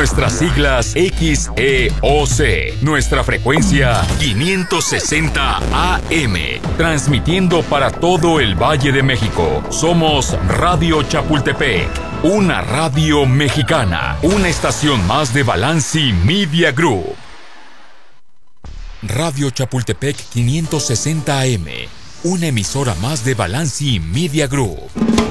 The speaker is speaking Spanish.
Nuestras siglas XEOC. Nuestra frecuencia 560 AM. Transmitiendo para todo el Valle de México. Somos Radio Chapultepec. Una radio mexicana. Una estación más de Balanci Media Group. Radio Chapultepec 560 AM. Una emisora más de Balanci Media Group.